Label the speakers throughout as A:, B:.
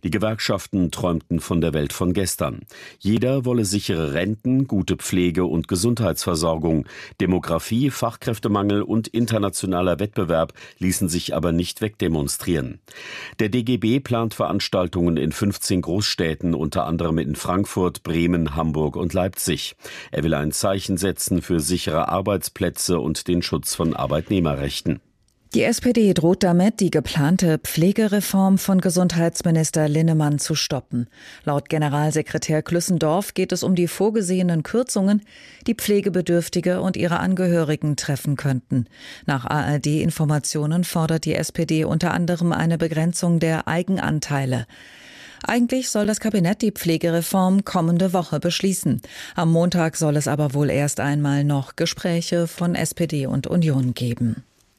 A: Die Gewerkschaften träumten von der Welt von gestern. Jeder wolle sichere Renten, gute Pflege und Gesundheitsversorgung. Demografie, Fachkräftemangel und internationaler Wettbewerb ließen sich aber nicht wegdemonstrieren. Der DGB plant Veranstaltungen in 15 Großstädten, unter anderem in Frankfurt, Bremen, Hamburg und Leipzig. Er will ein Zeichen setzen für sichere Arbeitsplätze und den Schutz von Arbeitnehmerrechten.
B: Die SPD droht damit, die geplante Pflegereform von Gesundheitsminister Linnemann zu stoppen. Laut Generalsekretär Klüssendorf geht es um die vorgesehenen Kürzungen, die Pflegebedürftige und ihre Angehörigen treffen könnten. Nach ARD-Informationen fordert die SPD unter anderem eine Begrenzung der Eigenanteile. Eigentlich soll das Kabinett die Pflegereform kommende Woche beschließen. Am Montag soll es aber wohl erst einmal noch Gespräche von SPD und Union geben.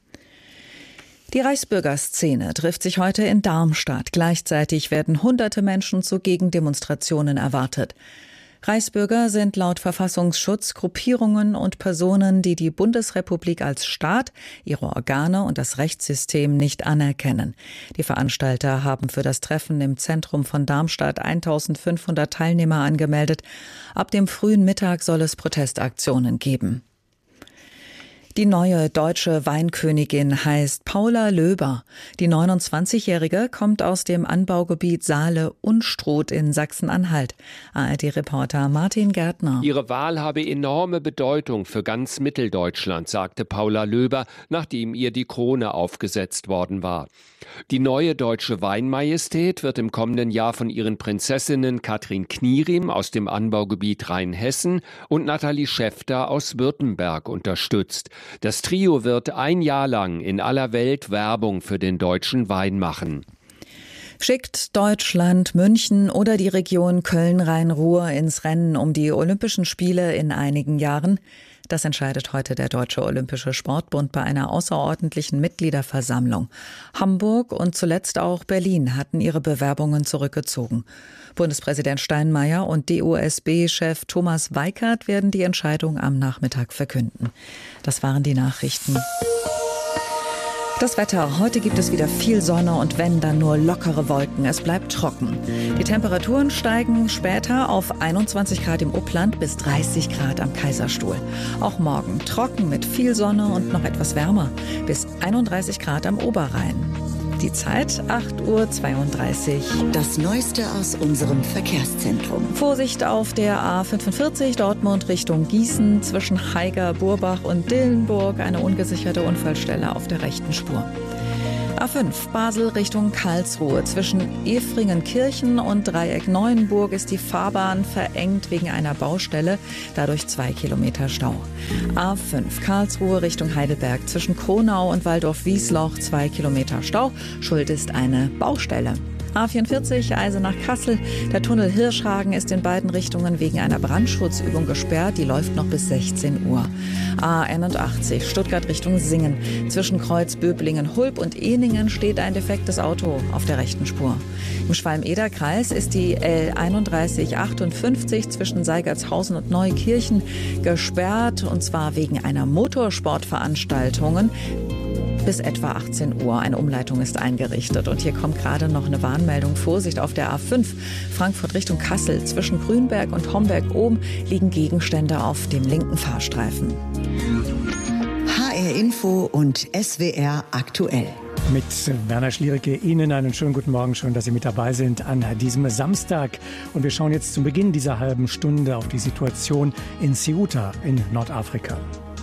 B: Die Reichsbürgerszene trifft sich heute in Darmstadt. Gleichzeitig werden hunderte Menschen zu Gegendemonstrationen erwartet. Reichsbürger sind laut Verfassungsschutz Gruppierungen und Personen, die die Bundesrepublik als Staat, ihre Organe und das Rechtssystem nicht anerkennen. Die Veranstalter haben für das Treffen im Zentrum von Darmstadt 1500 Teilnehmer angemeldet. Ab dem frühen Mittag soll es Protestaktionen geben. Die neue deutsche Weinkönigin heißt Paula Löber. Die 29-Jährige kommt aus dem Anbaugebiet Saale-Unstrut in Sachsen-Anhalt. ARD-Reporter Martin Gärtner.
C: Ihre Wahl habe enorme Bedeutung für ganz Mitteldeutschland, sagte Paula Löber, nachdem ihr die Krone aufgesetzt worden war. Die neue deutsche Weinmajestät wird im kommenden Jahr von ihren Prinzessinnen Katrin Knierim aus dem Anbaugebiet Rheinhessen und Nathalie Schäfter aus Württemberg unterstützt. Das Trio wird ein Jahr lang in aller Welt Werbung für den deutschen Wein machen.
B: Schickt Deutschland München oder die Region Köln-Rhein-Ruhr ins Rennen um die Olympischen Spiele in einigen Jahren? Das entscheidet heute der Deutsche Olympische Sportbund bei einer außerordentlichen Mitgliederversammlung. Hamburg und zuletzt auch Berlin hatten ihre Bewerbungen zurückgezogen. Bundespräsident Steinmeier und DOSB-Chef Thomas Weikert werden die Entscheidung am Nachmittag verkünden. Das waren die Nachrichten. Das Wetter. Heute gibt es wieder viel Sonne und wenn, dann nur lockere Wolken. Es bleibt trocken. Die Temperaturen steigen später auf 21 Grad im Upland bis 30 Grad am Kaiserstuhl. Auch morgen trocken mit viel Sonne und noch etwas wärmer bis 31 Grad am Oberrhein. Die Zeit 8:32 Uhr.
D: Das Neueste aus unserem Verkehrszentrum.
B: Vorsicht auf der A45 Dortmund Richtung Gießen zwischen Haiger, Burbach und Dillenburg. Eine ungesicherte Unfallstelle auf der rechten Spur. A5 Basel Richtung Karlsruhe. Zwischen Efringenkirchen und Dreieck Neuenburg ist die Fahrbahn verengt wegen einer Baustelle. Dadurch 2 Kilometer Stau. A5 Karlsruhe Richtung Heidelberg. Zwischen Kronau und Waldorf-Wiesloch 2 Kilometer Stau. Schuld ist eine Baustelle. A44 Eisenach-Kassel. Der Tunnel Hirschhagen ist in beiden Richtungen wegen einer Brandschutzübung gesperrt. Die läuft noch bis 16 Uhr. A81 Stuttgart Richtung Singen. Zwischen Kreuz Böblingen-Hulb und Ehningen steht ein defektes Auto auf der rechten Spur. Im Schwalm-Eder-Kreis ist die L3158 zwischen Seigertshausen und Neukirchen gesperrt. Und zwar wegen einer Motorsportveranstaltung. Bis etwa 18 Uhr. Eine Umleitung ist eingerichtet. Und hier kommt gerade noch eine Warnmeldung. Vorsicht auf der A5 Frankfurt Richtung Kassel. Zwischen Grünberg und Homberg oben liegen Gegenstände auf dem linken Fahrstreifen.
D: HR Info und SWR aktuell.
E: Mit Werner Schliericke Ihnen einen schönen guten Morgen. Schön, dass Sie mit dabei sind an diesem Samstag. Und wir schauen jetzt zum Beginn dieser halben Stunde auf die Situation in Ceuta in Nordafrika.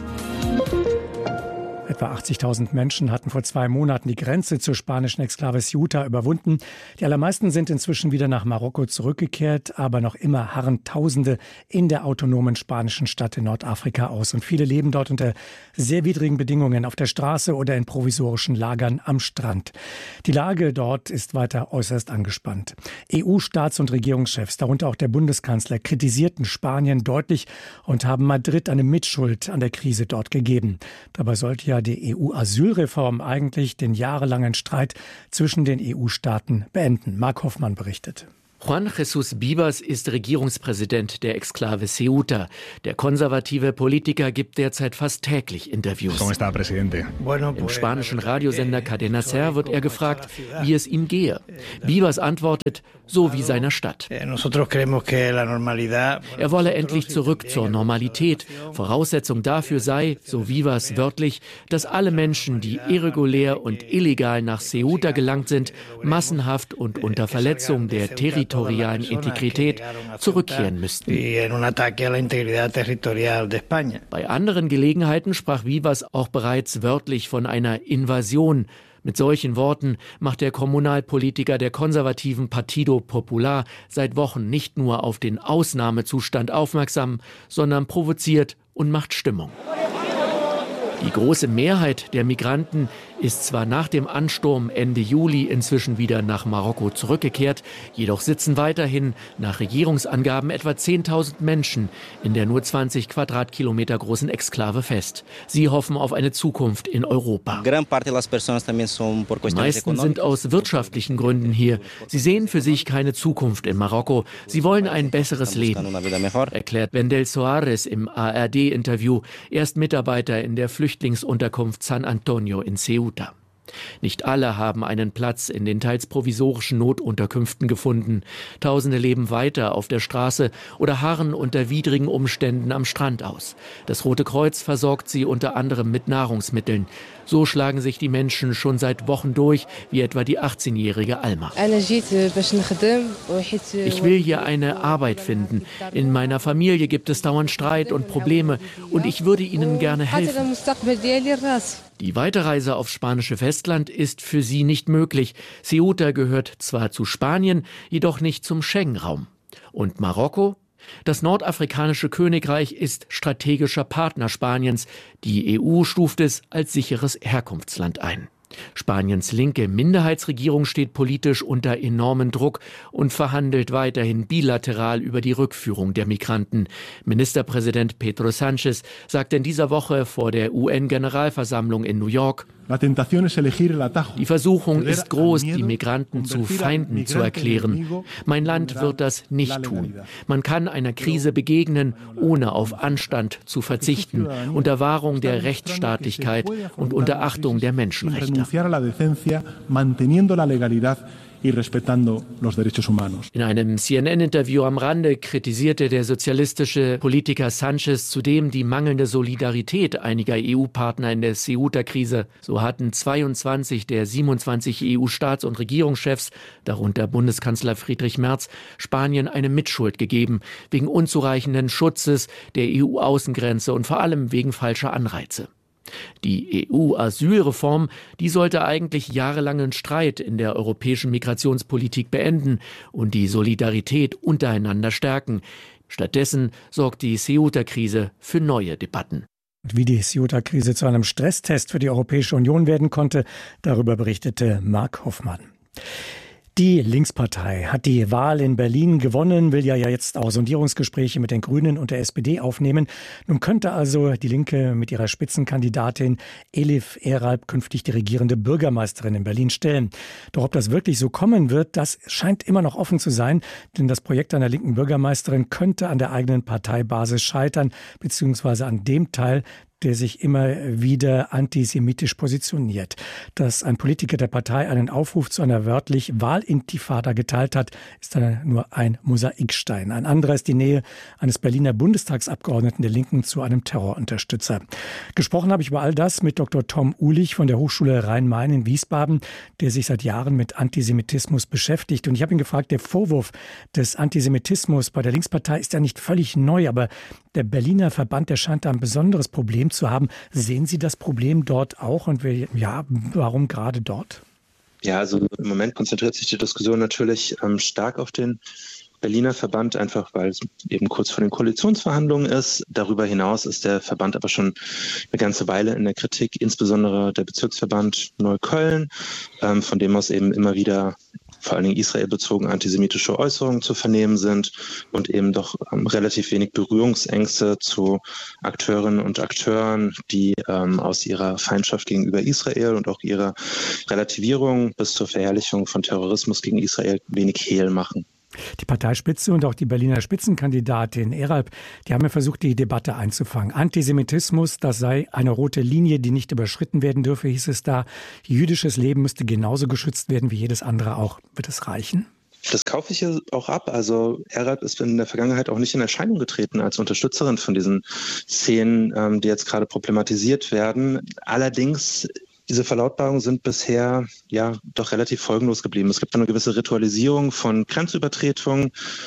E: Etwa 80.000 Menschen hatten vor 2 Monaten die Grenze zur spanischen Exklave Ceuta überwunden. Die allermeisten sind inzwischen wieder nach Marokko zurückgekehrt, aber noch immer harren Tausende in der autonomen spanischen Stadt in Nordafrika aus. Und viele leben dort unter sehr widrigen Bedingungen auf der Straße oder in provisorischen Lagern am Strand. Die Lage dort ist weiter äußerst angespannt. EU-Staats- und Regierungschefs, darunter auch der Bundeskanzler, kritisierten Spanien deutlich und haben Madrid eine Mitschuld an der Krise dort gegeben. Dabei sollte ja die EU-Asylreform eigentlich den jahrelangen Streit zwischen den EU-Staaten beenden. Marc Hoffmann berichtet.
F: Juan Jesús Vivas ist Regierungspräsident der Exklave Ceuta. Der konservative Politiker gibt derzeit fast täglich Interviews. Im spanischen Radiosender Cadena Ser wird er gefragt, wie es ihm gehe. Vivas antwortet, so wie seiner Stadt. Er wolle endlich zurück zur Normalität. Voraussetzung dafür sei, so Vivas wörtlich, dass alle Menschen, die irregulär und illegal nach Ceuta gelangt sind, massenhaft und unter Verletzung der territorialen Integrität zurückkehren müssten. Bei anderen Gelegenheiten sprach Vivas auch bereits wörtlich von einer Invasion. Mit solchen Worten macht der Kommunalpolitiker der konservativen Partido Popular seit Wochen nicht nur auf den Ausnahmezustand aufmerksam, sondern provoziert und macht Stimmung. Die große Mehrheit der Migranten ist zwar nach dem Ansturm Ende Juli inzwischen wieder nach Marokko zurückgekehrt, jedoch sitzen weiterhin nach Regierungsangaben etwa 10.000 Menschen in der nur 20 Quadratkilometer großen Exklave fest. Sie hoffen auf eine Zukunft in Europa. Die meisten sind aus wirtschaftlichen Gründen hier. Sie sehen für sich keine Zukunft in Marokko. Sie wollen ein besseres Leben, erklärt Wendell Soares im ARD-Interview. Er ist Mitarbeiter in der Flüchtlingsunterkunft San Antonio in Ceuta. Nicht alle haben einen Platz in den teils provisorischen Notunterkünften gefunden. Tausende leben weiter auf der Straße oder harren unter widrigen Umständen am Strand aus. Das Rote Kreuz versorgt sie unter anderem mit Nahrungsmitteln. So schlagen sich die Menschen schon seit Wochen durch, wie etwa die 18-jährige Alma. Ich will hier eine Arbeit finden. In meiner Familie gibt es dauernd Streit und Probleme und ich würde ihnen gerne helfen. Die Weiterreise aufs spanische Festland ist für sie nicht möglich. Ceuta gehört zwar zu Spanien, jedoch nicht zum Schengen-Raum. Und Marokko? Das nordafrikanische Königreich ist strategischer Partner Spaniens. Die EU stuft es als sicheres Herkunftsland ein. Spaniens linke Minderheitsregierung steht politisch unter enormem Druck und verhandelt weiterhin bilateral über die Rückführung der Migranten. Ministerpräsident Pedro Sánchez sagte in dieser Woche vor der UN-Generalversammlung in New York: Die Versuchung ist groß, die Migranten zu Feinden zu erklären. Mein Land wird das nicht tun. Man kann einer Krise begegnen, ohne auf Anstand zu verzichten, unter Wahrung der Rechtsstaatlichkeit und unter Achtung der Menschenrechte. In einem CNN-Interview am Rande kritisierte der sozialistische Politiker Sánchez zudem die mangelnde Solidarität einiger EU-Partner in der Ceuta-Krise. So hatten 22 der 27 EU-Staats- und Regierungschefs, darunter Bundeskanzler Friedrich Merz, Spanien eine Mitschuld gegeben, wegen unzureichenden Schutzes der EU-Außengrenze und vor allem wegen falscher Anreize. Die EU-Asylreform, die sollte eigentlich jahrelangen Streit in der europäischen Migrationspolitik beenden und die Solidarität untereinander stärken. Stattdessen sorgt die Ceuta-Krise für neue Debatten.
E: Wie die Ceuta-Krise zu einem Stresstest für die Europäische Union werden konnte, darüber berichtete Mark Hoffmann. Die Linkspartei hat die Wahl in Berlin gewonnen, will ja jetzt auch Sondierungsgespräche mit den Grünen und der SPD aufnehmen. Nun könnte also die Linke mit ihrer Spitzenkandidatin Elif Eralp künftig die regierende Bürgermeisterin in Berlin stellen. Doch ob das wirklich so kommen wird, das scheint immer noch offen zu sein, denn das Projekt einer linken Bürgermeisterin könnte an der eigenen Parteibasis scheitern, beziehungsweise an dem Teil, der sich immer wieder antisemitisch positioniert. Dass ein Politiker der Partei einen Aufruf zu einer wörtlich Wahlintifada geteilt hat, ist dann nur ein Mosaikstein. Ein anderer ist die Nähe eines Berliner Bundestagsabgeordneten der Linken zu einem Terrorunterstützer. Gesprochen habe ich über all das mit Dr. Tom Uhlich von der Hochschule Rhein-Main in Wiesbaden, der sich seit Jahren mit Antisemitismus beschäftigt. Und ich habe ihn gefragt, der Vorwurf des Antisemitismus bei der Linkspartei ist ja nicht völlig neu, aber der Berliner Verband, der scheint da ein besonderes Problem zu haben. Sehen Sie das Problem dort auch und warum gerade dort?
G: Ja, also im Moment konzentriert sich die Diskussion natürlich stark auf den Berliner Verband, einfach weil es eben kurz vor den Koalitionsverhandlungen ist. Darüber hinaus ist der Verband aber schon eine ganze Weile in der Kritik, insbesondere der Bezirksverband Neukölln, von dem aus eben immer wieder vor allen Dingen israelbezogen antisemitische Äußerungen zu vernehmen sind und eben doch relativ wenig Berührungsängste zu Akteurinnen und Akteuren, die aus ihrer Feindschaft gegenüber Israel und auch ihrer Relativierung bis zur Verherrlichung von Terrorismus gegen Israel wenig Hehl machen.
E: Die Parteispitze und auch die Berliner Spitzenkandidatin Eralp, die haben ja versucht, die Debatte einzufangen. Antisemitismus, das sei eine rote Linie, die nicht überschritten werden dürfe, hieß es da. Jüdisches Leben müsste genauso geschützt werden wie jedes andere auch. Wird es reichen?
G: Das kaufe ich ja auch ab. Also Eralp ist in der Vergangenheit auch nicht in Erscheinung getreten als Unterstützerin von diesen Szenen, die jetzt gerade problematisiert werden. Allerdings diese Verlautbarungen sind bisher ja doch relativ folgenlos geblieben. Es gibt eine gewisse Ritualisierung von Grenzübertretungen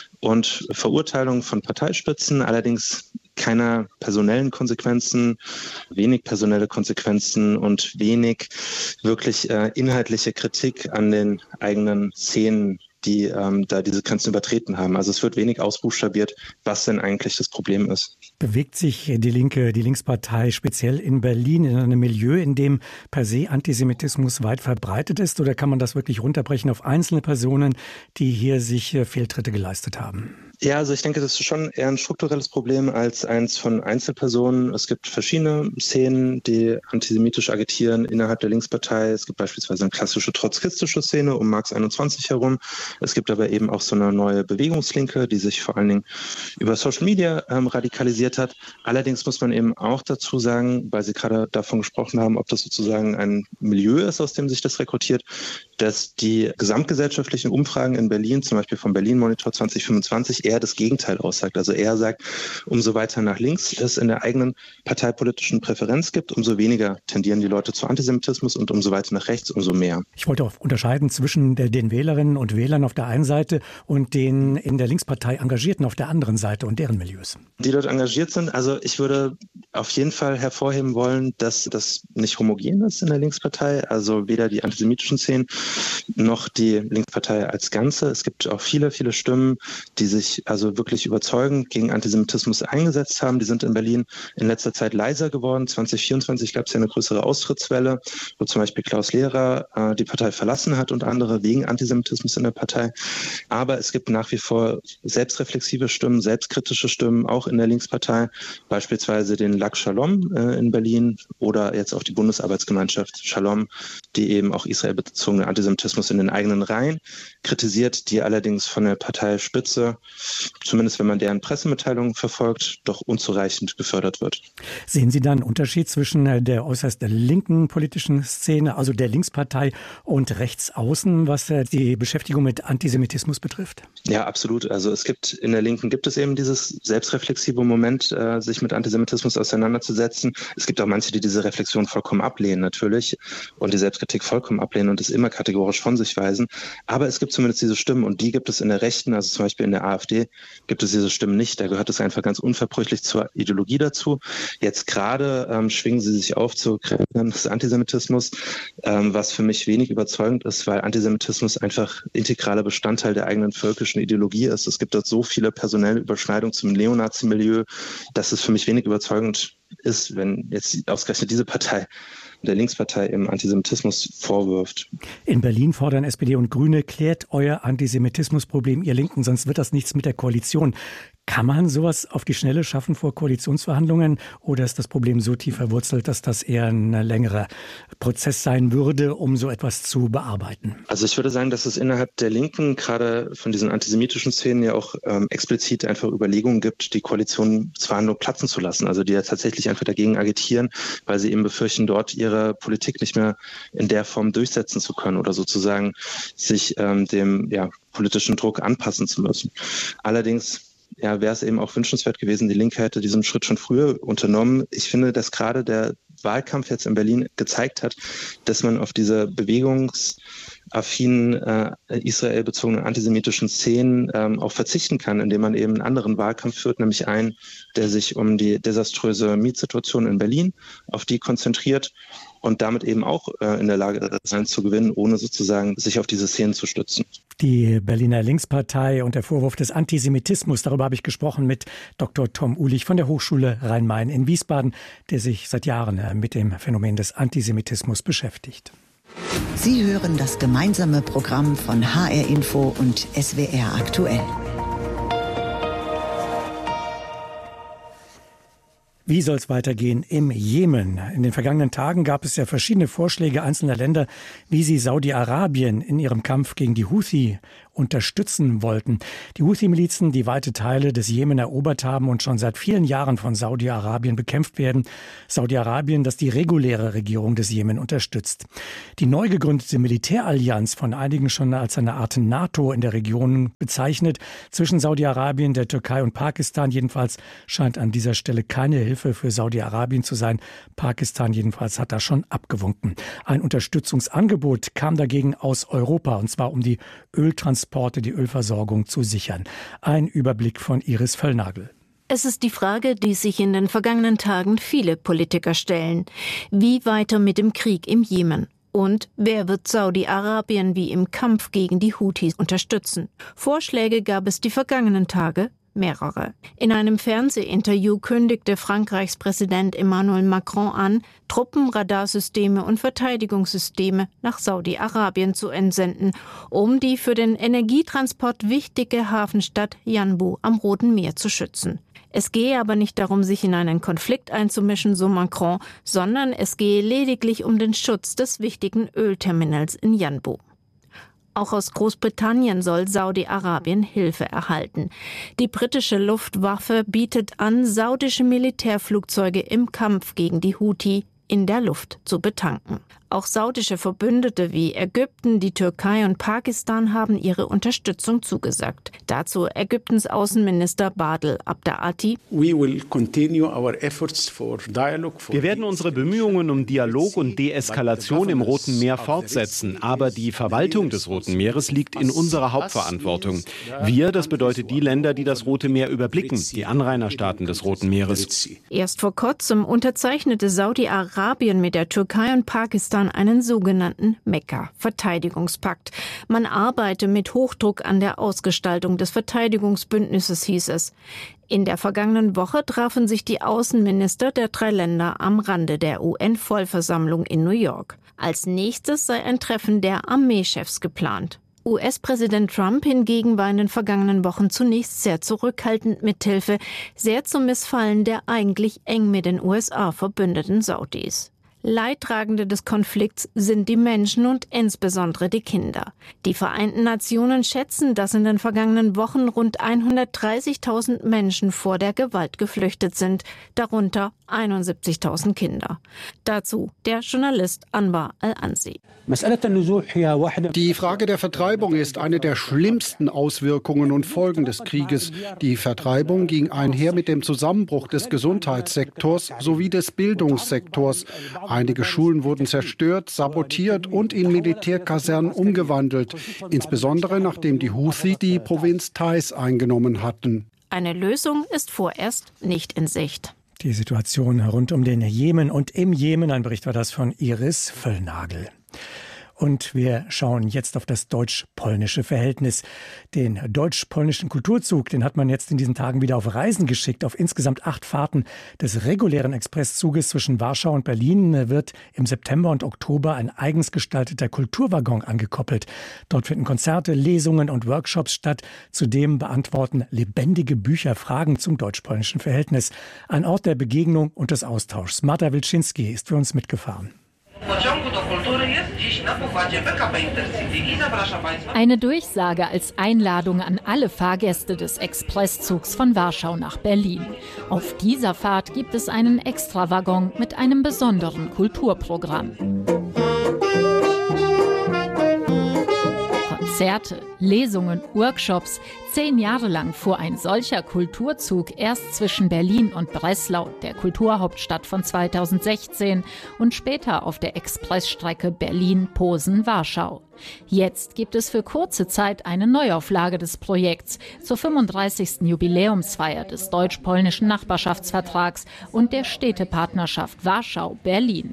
G: und Verurteilung von Parteispitzen, allerdings keine personellen Konsequenzen, wenig personelle Konsequenzen und wenig wirklich inhaltliche Kritik an den eigenen Szenen, die da diese Grenzen übertreten haben. Also es wird wenig ausbuchstabiert, was denn eigentlich das Problem ist.
E: Bewegt sich die Linke, die Linkspartei speziell in Berlin in einem Milieu, in dem per se Antisemitismus weit verbreitet ist? Oder kann man das wirklich runterbrechen auf einzelne Personen, die hier sich Fehltritte geleistet haben?
G: Ja, also ich denke, das ist schon eher ein strukturelles Problem als eins von Einzelpersonen. Es gibt verschiedene Szenen, die antisemitisch agitieren innerhalb der Linkspartei. Es gibt beispielsweise eine klassische trotzkistische Szene um Marx 21 herum. Es gibt aber eben auch so eine neue Bewegungslinke, die sich vor allen Dingen über Social Media radikalisiert hat. Allerdings muss man eben auch dazu sagen, weil Sie gerade davon gesprochen haben, ob das sozusagen ein Milieu ist, aus dem sich das rekrutiert, dass die gesamtgesellschaftlichen Umfragen in Berlin, zum Beispiel vom Berlin Monitor 2025, eher das Gegenteil aussagt. Also er sagt, umso weiter nach links es in der eigenen parteipolitischen Präferenz gibt, umso weniger tendieren die Leute zu Antisemitismus und umso weiter nach rechts, umso mehr.
E: Ich wollte auch unterscheiden zwischen den Wählerinnen und Wählern auf der einen Seite und den in der Linkspartei Engagierten auf der anderen Seite und deren Milieus.
G: Die dort engagiert sind, also ich würde auf jeden Fall hervorheben wollen, dass das nicht homogen ist in der Linkspartei, also weder die antisemitischen Szenen noch die Linkspartei als Ganze. Es gibt auch viele, viele Stimmen, die sich also wirklich überzeugend gegen Antisemitismus eingesetzt haben. Die sind in Berlin in letzter Zeit leiser geworden. 2024 gab es ja eine größere Austrittswelle, wo zum Beispiel Klaus Lehrer die Partei verlassen hat und andere wegen Antisemitismus in der Partei. Aber es gibt nach wie vor selbstreflexive Stimmen, selbstkritische Stimmen, auch in der Linkspartei, beispielsweise den Lag Shalom in Berlin oder jetzt auch die Bundesarbeitsgemeinschaft Shalom, die eben auch israelbezogenen Antisemitismus in den eigenen Reihen kritisiert, die allerdings von der Parteispitze, zumindest wenn man deren Pressemitteilungen verfolgt, doch unzureichend gefördert wird.
E: Sehen Sie da einen Unterschied zwischen der äußerst linken politischen Szene, also der Linkspartei, und Rechtsaußen, was die Beschäftigung mit Antisemitismus betrifft?
G: Ja, absolut. Also in der Linken gibt es eben dieses selbstreflexive Moment, sich mit Antisemitismus auseinanderzusetzen. Es gibt auch manche, die diese Reflexion vollkommen ablehnen natürlich und die Selbstkritik vollkommen ablehnen und es immer kategorisch von sich weisen. Aber es gibt zumindest diese Stimmen und die gibt es in der Rechten, also zum Beispiel in der AfD gibt es diese Stimmen nicht. Da gehört es einfach ganz unverbrüchlich zur Ideologie dazu. Jetzt gerade schwingen sie sich auf zu Grenzen des Antisemitismus, was für mich wenig überzeugend ist, weil Antisemitismus einfach integraler Bestandteil der eigenen völkischen Ideologie ist. Es gibt dort so viele personelle Überschneidungen zum Neonazi-Milieu, dass es für mich wenig überzeugend ist, wenn jetzt ausgerechnet diese Partei der Linkspartei im Antisemitismus vorwirft.
E: In Berlin fordern SPD und Grüne, klärt euer Antisemitismusproblem, ihr Linken, sonst wird das nichts mit der Koalition. Kann man sowas auf die Schnelle schaffen vor Koalitionsverhandlungen oder ist das Problem so tief verwurzelt, dass das eher ein längerer Prozess sein würde, um so etwas zu bearbeiten?
G: Also ich würde sagen, dass es innerhalb der Linken gerade von diesen antisemitischen Szenen ja auch explizit einfach Überlegungen gibt, die Koalitionsverhandlungen platzen zu lassen. Also die ja tatsächlich einfach dagegen agitieren, weil sie eben befürchten, dort ihre Politik nicht mehr in der Form durchsetzen zu können oder sozusagen sich dem politischen Druck anpassen zu müssen. Allerdings wäre es eben auch wünschenswert gewesen, die Linke hätte diesen Schritt schon früher unternommen. Ich finde, dass gerade der Wahlkampf jetzt in Berlin gezeigt hat, dass man auf diese bewegungsaffinen, israelbezogenen antisemitischen Szenen auch verzichten kann, indem man eben einen anderen Wahlkampf führt, nämlich einen, der sich um die desaströse Mietsituation in Berlin, auf die konzentriert und damit eben auch in der Lage sein zu gewinnen, ohne sozusagen sich auf diese Szenen zu stützen.
E: Die Berliner Linkspartei und der Vorwurf des Antisemitismus, darüber habe ich gesprochen mit Dr. Tom Uhlich von der Hochschule Rhein-Main in Wiesbaden, der sich seit Jahren mit dem Phänomen des Antisemitismus beschäftigt.
D: Sie hören das gemeinsame Programm von HR Info und SWR aktuell.
E: Wie soll es weitergehen im Jemen? In den vergangenen Tagen gab es ja verschiedene Vorschläge einzelner Länder, wie sie Saudi-Arabien in ihrem Kampf gegen die Houthi unterstützen wollten. Die Houthi-Milizen, die weite Teile des Jemen erobert haben und schon seit vielen Jahren von Saudi-Arabien bekämpft werden. Saudi-Arabien, das die reguläre Regierung des Jemen unterstützt. Die neu gegründete Militärallianz, von einigen schon als eine Art NATO in der Region bezeichnet, zwischen Saudi-Arabien, der Türkei und Pakistan jedenfalls, scheint an dieser Stelle keine Hilfe für Saudi-Arabien zu sein. Pakistan jedenfalls hat da schon abgewunken. Ein Unterstützungsangebot kam dagegen aus Europa, und zwar um die Öltransporte, die Ölversorgung zu sichern. Ein Überblick von Iris Völlnagel.
H: Es ist die Frage, die sich in den vergangenen Tagen viele Politiker stellen. Wie weiter mit dem Krieg im Jemen? Und wer wird Saudi-Arabien wie im Kampf gegen die Houthis unterstützen? Vorschläge gab es die vergangenen Tage, mehrere. In einem Fernsehinterview kündigte Frankreichs Präsident Emmanuel Macron an, Truppen, Radarsysteme und Verteidigungssysteme nach Saudi-Arabien zu entsenden, um die für den Energietransport wichtige Hafenstadt Yanbu am Roten Meer zu schützen. Es gehe aber nicht darum, sich in einen Konflikt einzumischen, so Macron, sondern es gehe lediglich um den Schutz des wichtigen Ölterminals in Yanbu. Auch aus Großbritannien soll Saudi-Arabien Hilfe erhalten. Die britische Luftwaffe bietet an, saudische Militärflugzeuge im Kampf gegen die Houthi in der Luft zu betanken. Auch saudische Verbündete wie Ägypten, die Türkei und Pakistan haben ihre Unterstützung zugesagt. Dazu Ägyptens Außenminister Badr Abdalati.
I: Wir werden unsere Bemühungen um Dialog und Deeskalation im Roten Meer fortsetzen. Aber die Verwaltung des Roten Meeres liegt in unserer Hauptverantwortung. Wir, das bedeutet die Länder, die das Rote Meer überblicken, die Anrainerstaaten des Roten Meeres.
H: Erst vor kurzem unterzeichnete Saudi-Arabien mit der Türkei und Pakistan einen sogenannten Mekka-Verteidigungspakt. Man arbeite mit Hochdruck an der Ausgestaltung des Verteidigungsbündnisses, hieß es. In der vergangenen Woche trafen sich die Außenminister der 3 Länder am Rande der UN-Vollversammlung in New York. Als nächstes sei ein Treffen der Armeechefs geplant. US-Präsident Trump hingegen war in den vergangenen Wochen zunächst sehr zurückhaltend mit Hilfe, sehr zum Missfallen der eigentlich eng mit den USA verbündeten Saudis. Leidtragende des Konflikts sind die Menschen und insbesondere die Kinder. Die Vereinten Nationen schätzen, dass in den vergangenen Wochen rund 130.000 Menschen vor der Gewalt geflüchtet sind, darunter 71.000 Kinder. Dazu der Journalist Anwar Al-Ansi.
J: Die Frage der Vertreibung ist eine der schlimmsten Auswirkungen und Folgen des Krieges. Die Vertreibung ging einher mit dem Zusammenbruch des Gesundheitssektors sowie des Bildungssektors. Einige Schulen wurden zerstört, sabotiert und in Militärkasernen umgewandelt, insbesondere nachdem die Houthi die Provinz Taiz eingenommen hatten.
H: Eine Lösung ist vorerst nicht in Sicht.
E: Die Situation rund um den Jemen und im Jemen, ein Bericht war das von Iris Völlnagel. Und wir schauen jetzt auf das deutsch-polnische Verhältnis. Den deutsch-polnischen Kulturzug, den hat man jetzt in diesen Tagen wieder auf Reisen geschickt. Auf insgesamt 8 Fahrten des regulären Expresszuges zwischen Warschau und Berlin wird im September und Oktober ein eigens gestalteter Kulturwaggon angekoppelt. Dort finden Konzerte, Lesungen und Workshops statt. Zudem beantworten lebendige Bücher Fragen zum deutsch-polnischen Verhältnis. Ein Ort der Begegnung und des Austauschs. Marta Wilczynski ist für uns mitgefahren.
K: Eine Durchsage als Einladung an alle Fahrgäste des Expresszugs von Warschau nach Berlin. Auf dieser Fahrt gibt es einen Extrawaggon mit einem besonderen Kulturprogramm. Konzerte, Lesungen, Workshops. 10 Jahre lang fuhr ein solcher Kulturzug erst zwischen Berlin und Breslau, der Kulturhauptstadt von 2016, und später auf der Expressstrecke Berlin-Posen-Warschau. Jetzt gibt es für kurze Zeit eine Neuauflage des Projekts zur 35. Jubiläumsfeier des deutsch-polnischen Nachbarschaftsvertrags und der Städtepartnerschaft Warschau-Berlin.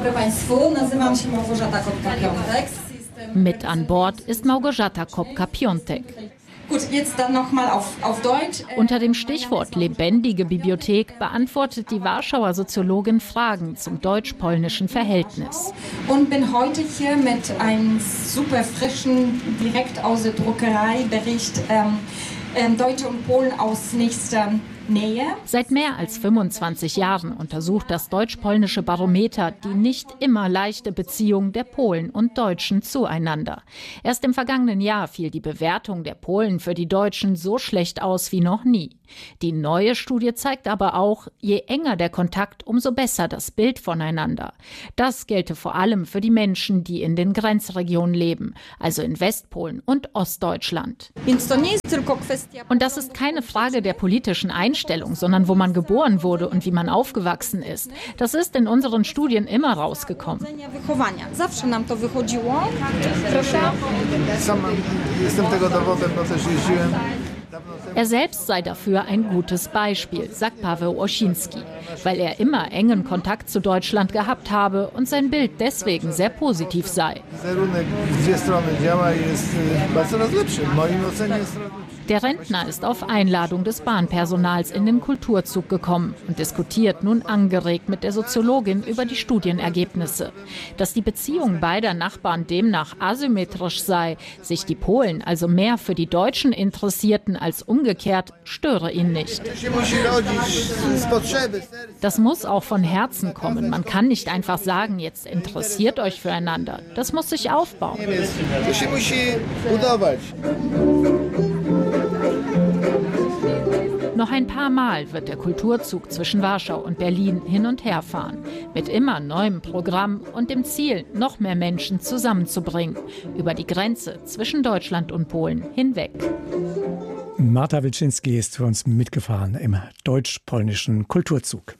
K: Mit an Bord ist Małgorzata Kopka-Piątek.
L: Gut, jetzt dann nochmal auf Deutsch.
K: Unter dem Stichwort lebendige Bibliothek beantwortet die Warschauer Soziologin Fragen zum deutsch-polnischen Verhältnis.
L: Und bin heute hier mit einem super frischen, direkt aus der Druckerei Bericht Deutsche und Polen aus nächster Nähe.
K: Seit mehr als 25 Jahren untersucht das deutsch-polnische Barometer die nicht immer leichte Beziehung der Polen und Deutschen zueinander. Erst im vergangenen Jahr fiel die Bewertung der Polen für die Deutschen so schlecht aus wie noch nie. Die neue Studie zeigt aber auch, je enger der Kontakt, umso besser das Bild voneinander. Das gelte vor allem für die Menschen, die in den Grenzregionen leben, also in Westpolen und Ostdeutschland. Und das ist keine Frage der politischen Einstellung, sondern wo man geboren wurde und wie man aufgewachsen ist. Das ist in unseren Studien immer rausgekommen. Er selbst sei dafür ein gutes Beispiel, sagt Paweł Osiński, weil er immer engen Kontakt zu Deutschland gehabt habe und sein Bild deswegen sehr positiv sei. Der Rentner ist auf Einladung des Bahnpersonals in den Kulturzug gekommen und diskutiert nun angeregt mit der Soziologin über die Studienergebnisse. Dass die Beziehung beider Nachbarn demnach asymmetrisch sei, sich die Polen also mehr für die Deutschen interessierten als umgekehrt, störe ihn nicht. Das muss auch von Herzen kommen. Man kann nicht einfach sagen, jetzt interessiert euch füreinander. Das muss sich aufbauen. Noch ein paar Mal wird der Kulturzug zwischen Warschau und Berlin hin und her fahren. Mit immer neuem Programm und dem Ziel, noch mehr Menschen zusammenzubringen. Über die Grenze zwischen Deutschland und Polen hinweg.
E: Marta Wilczynski ist für uns mitgefahren im deutsch-polnischen Kulturzug.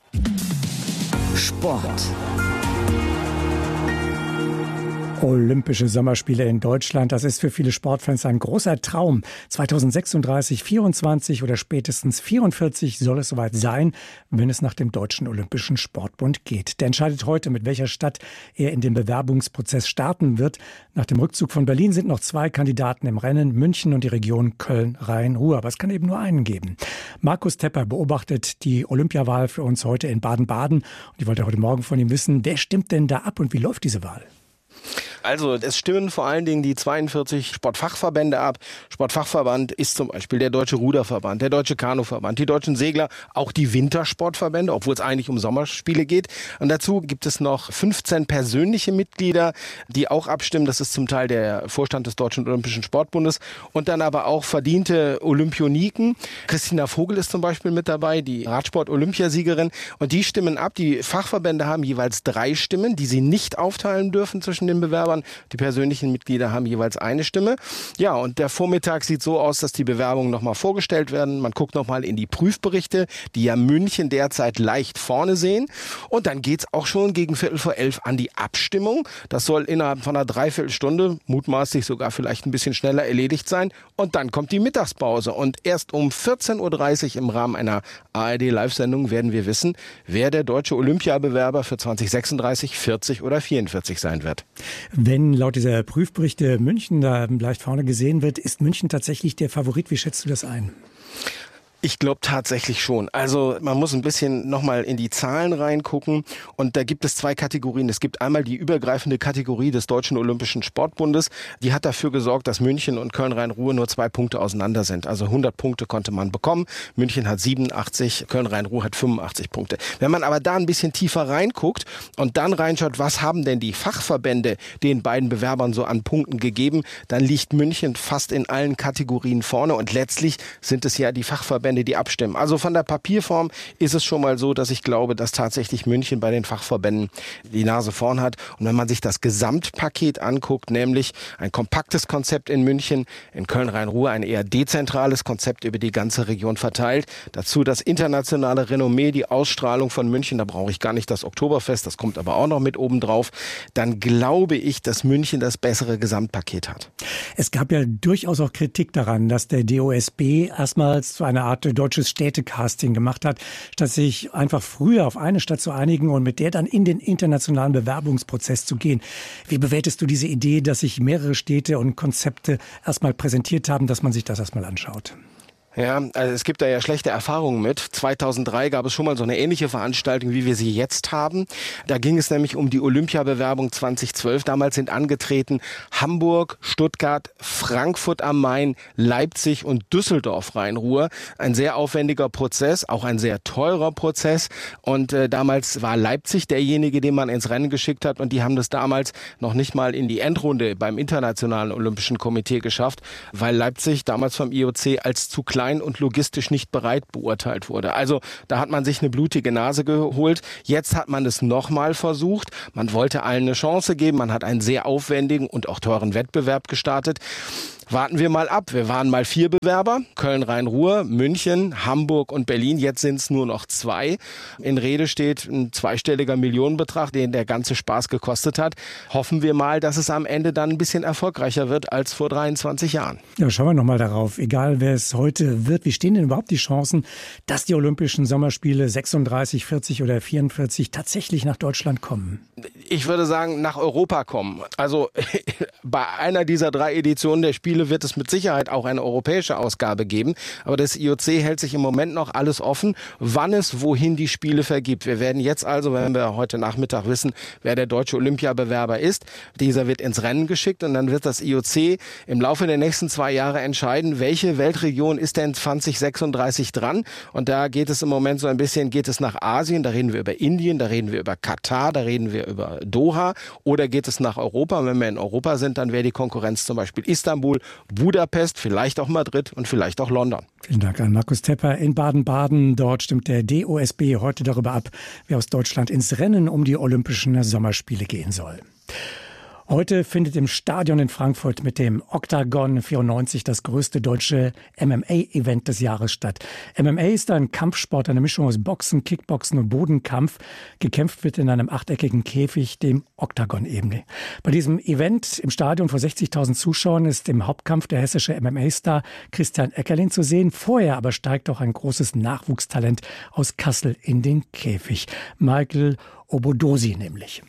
D: Sport.
E: Olympische Sommerspiele in Deutschland, das ist für viele Sportfans ein großer Traum. 2036, 24 oder spätestens 44 soll es soweit sein, wenn es nach dem Deutschen Olympischen Sportbund geht. Der entscheidet heute, mit welcher Stadt er in den Bewerbungsprozess starten wird. Nach dem Rückzug von Berlin sind noch 2 Kandidaten im Rennen, München und die Region Köln-Rhein-Ruhr. Aber es kann eben nur einen geben. Markus Tepper beobachtet die Olympiawahl für uns heute in Baden-Baden. Und ich wollte heute Morgen von ihm wissen, wer stimmt denn da ab und wie läuft diese Wahl?
M: Also es stimmen vor allen Dingen die 42 Sportfachverbände ab. Sportfachverband ist zum Beispiel der Deutsche Ruderverband, der Deutsche Kanuverband, die Deutschen Segler, auch die Wintersportverbände, obwohl es eigentlich um Sommerspiele geht. Und dazu gibt es noch 15 persönliche Mitglieder, die auch abstimmen. Das ist zum Teil der Vorstand des Deutschen Olympischen Sportbundes und dann aber auch verdiente Olympioniken. Christina Vogel ist zum Beispiel mit dabei, die Radsport-Olympiasiegerin. Und die stimmen ab. Die Fachverbände haben jeweils 3 Stimmen, die sie nicht aufteilen dürfen zwischen den Bewerbern. Die persönlichen Mitglieder haben jeweils eine Stimme. Ja, und der Vormittag sieht so aus, dass die Bewerbungen nochmal vorgestellt werden. Man guckt nochmal in die Prüfberichte, die ja München derzeit leicht vorne sehen. Und dann geht's auch schon gegen 10:45 an die Abstimmung. Das soll innerhalb von einer Dreiviertelstunde, mutmaßlich sogar vielleicht ein bisschen schneller erledigt sein. Und dann kommt die Mittagspause. Und erst um 14:30 Uhr im Rahmen einer ARD-Live-Sendung werden wir wissen, wer der deutsche Olympiabewerber für 2036, 40 oder 44 sein wird.
E: Wenn laut dieser Prüfberichte München da leicht vorne gesehen wird, ist München tatsächlich der Favorit? Wie schätzt du das ein?
M: Ich glaube tatsächlich schon. Also man muss ein bisschen nochmal in die Zahlen reingucken und da gibt es 2 Kategorien. Es gibt einmal die übergreifende Kategorie des Deutschen Olympischen Sportbundes. Die hat dafür gesorgt, dass München und Köln-Rhein-Ruhr nur 2 Punkte auseinander sind. Also 100 Punkte konnte man bekommen. München hat 87, Köln-Rhein-Ruhr hat 85 Punkte. Wenn man aber da ein bisschen tiefer reinguckt und dann reinschaut, was haben denn die Fachverbände den beiden Bewerbern so an Punkten gegeben, dann liegt München fast in allen Kategorien vorne und letztlich sind es ja die Fachverbände, die abstimmen. Also von der Papierform ist es schon mal so, dass ich glaube, dass tatsächlich München bei den Fachverbänden die Nase vorn hat. Und wenn man sich das Gesamtpaket anguckt, nämlich ein kompaktes Konzept in München, in Köln-Rhein-Ruhr ein eher dezentrales Konzept über die ganze Region verteilt. Dazu das internationale Renommee, die Ausstrahlung von München, da brauche ich gar nicht das Oktoberfest, das kommt aber auch noch mit oben drauf. Dann glaube ich, dass München das bessere Gesamtpaket hat.
E: Es gab ja durchaus auch Kritik daran, dass der DOSB erstmals zu einer Art deutsches Städtecasting gemacht hat, statt sich einfach früher auf eine Stadt zu einigen und mit der dann in den internationalen Bewerbungsprozess zu gehen. Wie bewertest du diese Idee, dass sich mehrere Städte und Konzepte erstmal präsentiert haben, dass man sich das erstmal anschaut?
M: Ja, also es gibt da ja schlechte Erfahrungen mit. 2003 gab es schon mal so eine ähnliche Veranstaltung, wie wir sie jetzt haben. Da ging es nämlich um die Olympiabewerbung 2012. Damals sind angetreten Hamburg, Stuttgart, Frankfurt am Main, Leipzig und Düsseldorf Rhein-Ruhr. Ein sehr aufwendiger Prozess, auch ein sehr teurer Prozess. Und damals war Leipzig derjenige, den man ins Rennen geschickt hat. Und die haben das damals noch nicht mal in die Endrunde beim Internationalen Olympischen Komitee geschafft, weil Leipzig damals vom IOC als zu klein und logistisch nicht bereit beurteilt wurde. Also da hat man sich eine blutige Nase geholt. Jetzt hat man es nochmal versucht. Man wollte allen eine Chance geben. Man hat einen sehr aufwendigen und auch teuren Wettbewerb gestartet. Warten wir mal ab. Wir waren mal 4 Bewerber. Köln, Rhein-Ruhr, München, Hamburg und Berlin. Jetzt sind es nur noch 2. In Rede steht ein zweistelliger Millionenbetrag, den der ganze Spaß gekostet hat. Hoffen wir mal, dass es am Ende dann ein bisschen erfolgreicher wird als vor 23 Jahren.
E: Ja, schauen wir noch mal darauf. Egal, wer es heute wird, wie stehen denn überhaupt die Chancen, dass die Olympischen Sommerspiele 36, 40 oder 44 tatsächlich nach Deutschland kommen?
M: Ich würde sagen, nach Europa kommen. Also bei einer dieser 3 Editionen der Spiele wird es mit Sicherheit auch eine europäische Ausgabe geben. Aber das IOC hält sich im Moment noch alles offen, wann es wohin die Spiele vergibt. Wir werden jetzt also, wenn wir heute Nachmittag wissen, wer der deutsche Olympiabewerber ist, dieser wird ins Rennen geschickt und dann wird das IOC im Laufe der nächsten 2 Jahre entscheiden, welche Weltregion ist denn 2036 dran. Und da geht es im Moment so ein bisschen, geht es nach Asien, da reden wir über Indien, da reden wir über Katar, da reden wir über Doha, oder geht es nach Europa? Und wenn wir in Europa sind, dann wäre die Konkurrenz zum Beispiel Istanbul, Budapest, vielleicht auch Madrid und vielleicht auch London.
E: Vielen Dank an Markus Tepper in Baden-Baden. Dort stimmt der DOSB heute darüber ab, wer aus Deutschland ins Rennen um die Olympischen Sommerspiele gehen soll. Heute findet im Stadion in Frankfurt mit dem Octagon 94 das größte deutsche MMA-Event des Jahres statt. MMA ist ein Kampfsport, eine Mischung aus Boxen, Kickboxen und Bodenkampf. Gekämpft wird in einem achteckigen Käfig, dem Octagon eben. Bei diesem Event im Stadion vor 60.000 Zuschauern ist im Hauptkampf der hessische MMA-Star Christian Eckerlin zu sehen. Vorher aber steigt auch ein großes Nachwuchstalent aus Kassel in den Käfig. Michael Obodosi nämlich.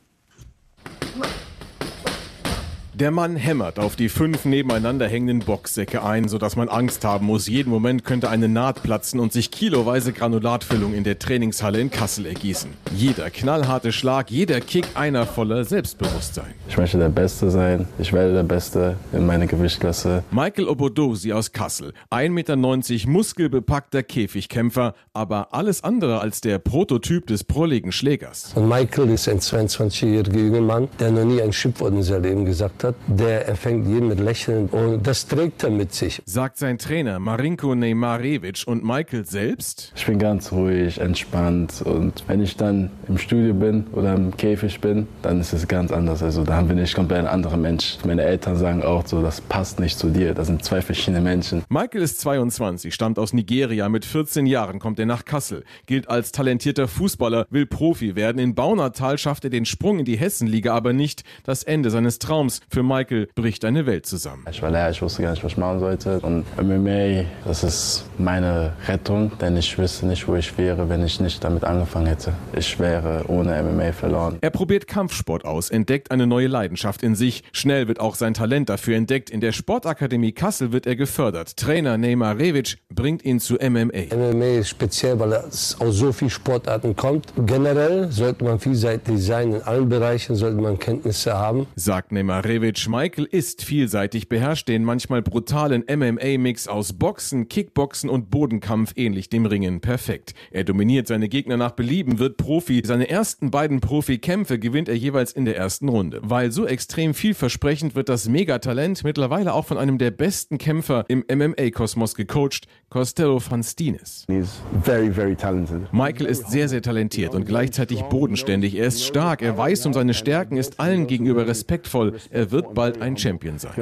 N: Der Mann hämmert auf die 5 nebeneinander hängenden Boxsäcke ein, sodass man Angst haben muss. Jeden Moment könnte eine Naht platzen und sich kiloweise Granulatfüllung in der Trainingshalle in Kassel ergießen. Jeder knallharte Schlag, jeder Kick einer voller Selbstbewusstsein.
O: Ich möchte der Beste sein. Ich werde der Beste in meiner Gewichtsklasse.
N: Michael Obodosi aus Kassel. 1,90 Meter muskelbepackter Käfigkämpfer, aber alles andere als der Prototyp des prolligen Schlägers.
P: Und Michael ist ein 22-jähriger junger Mann, der noch nie ein Schimpfwort in seinem Leben gesagt hat. Der empfängt jeden mit Lächeln und das trägt er mit sich.
N: Sagt sein Trainer Marinko Neymarevic. Und Michael selbst?
O: Ich bin ganz ruhig, entspannt, und wenn ich dann im Studio bin oder im Käfig bin, dann ist es ganz anders. Also da bin ich komplett ein anderer Mensch. Meine Eltern sagen auch so, das passt nicht zu dir. Das sind 2 verschiedene Menschen.
N: Michael ist 22, stammt aus Nigeria. Mit 14 Jahren kommt er nach Kassel. Gilt als talentierter Fußballer, will Profi werden. In Baunatal schafft er den Sprung in die Hessenliga aber nicht. Das Ende seines Traums. Für Michael bricht eine Welt zusammen.
O: Ich war leer, ich wusste gar nicht, was ich machen sollte. Und MMA, das ist meine Rettung, denn ich wüsste nicht, wo ich wäre, wenn ich nicht damit angefangen hätte. Ich wäre ohne MMA verloren.
N: Er probiert Kampfsport aus, entdeckt eine neue Leidenschaft in sich. Schnell wird auch sein Talent dafür entdeckt. In der Sportakademie Kassel wird er gefördert. Trainer Neymarevic bringt ihn zu MMA.
P: MMA ist speziell, weil es aus so vielen Sportarten kommt. Generell sollte man vielseitig sein. In allen Bereichen sollte man Kenntnisse haben.
N: Sagt Neymarevic. Michael ist vielseitig, beherrscht den manchmal brutalen MMA-Mix aus Boxen, Kickboxen und Bodenkampf ähnlich dem Ringen perfekt. Er dominiert seine Gegner nach Belieben, wird Profi. Seine ersten beiden Profikämpfe gewinnt er jeweils in der ersten Runde. Weil so extrem vielversprechend wird das Megatalent mittlerweile auch von einem der besten Kämpfer im MMA-Kosmos gecoacht, Costello Fanstines.
O: Very, very talented.
N: Michael ist sehr, sehr talentiert und gleichzeitig bodenständig. Er ist stark, er weiß um seine Stärken, ist allen gegenüber respektvoll. Er wird bald ein Champion sein.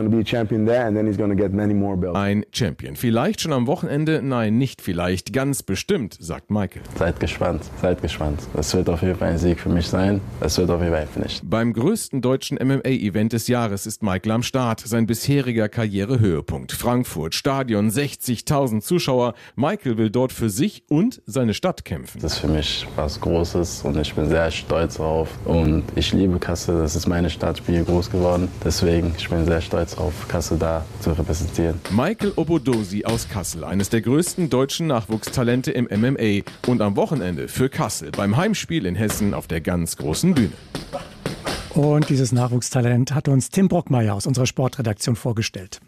N: Ein Champion. Vielleicht schon am Wochenende? Nein, nicht vielleicht. Ganz bestimmt, sagt Michael.
O: Seid gespannt, seid gespannt. Das wird auf jeden Fall ein Sieg für mich sein. Das wird auf jeden Fall finished.
N: Beim größten deutschen MMA-Event des Jahres ist Michael am Start. Sein bisheriger Karrierehöhepunkt. Frankfurt, Stadion, 60.000 Zuschauer. Michael will dort für sich und seine Stadt kämpfen.
O: Das ist für mich was Großes und ich bin sehr stolz drauf. Und ich liebe Kassel, das ist meine Stadt, ich bin hier groß geworden. Deswegen, ich bin sehr stolz auf Kassel da zu repräsentieren.
N: Michael Obodosi aus Kassel, eines der größten deutschen Nachwuchstalente im MMA. Und am Wochenende für Kassel beim Heimspiel in Hessen auf der ganz großen Bühne.
E: Und dieses Nachwuchstalent hat uns Tim Brockmeier aus unserer Sportredaktion vorgestellt.